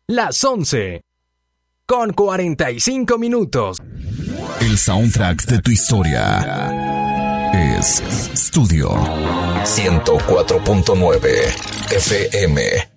las 11:45. El soundtrack de tu historia es Studio 104.9 FM.